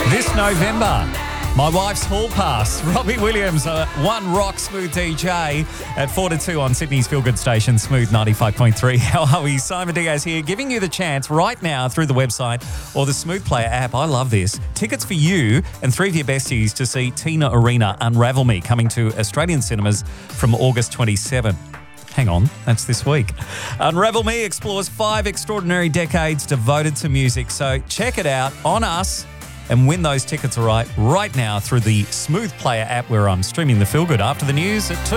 This November, my wife's hall pass. Robbie Williams, one rock smooth DJ at 4 to 2 on Sydney's Feel Good station, Smooth 95.3. How are we? Simon Diaz here, giving you the chance right now through the website or the Smooth Player app. I love this. Tickets for you and three of your besties to see Tina Arena Unravel Me, coming to Australian cinemas from August 27. Hang on, that's this week. Unravel Me explores 5 extraordinary decades devoted to music. So check it out on us and win those tickets right now through the Smooth Player app, where I'm streaming the Feel Good after the news at 2.